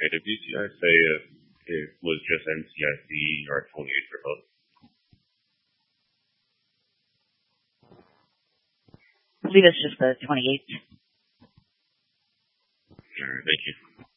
Okay, did DCI say if it was just NCIC or 28 for both? I believe it's just the 28. All right, thank you.